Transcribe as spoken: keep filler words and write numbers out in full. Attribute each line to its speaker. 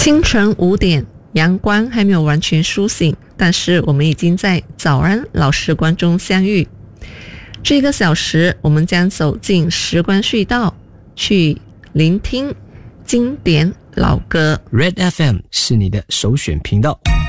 Speaker 1: 清晨五点，阳光还没有完全苏醒，但是我们已经在早安老时光中相遇。这个小时，我们将走进时光隧道，去聆听经典老歌。
Speaker 2: Red F M 是你的首选频道。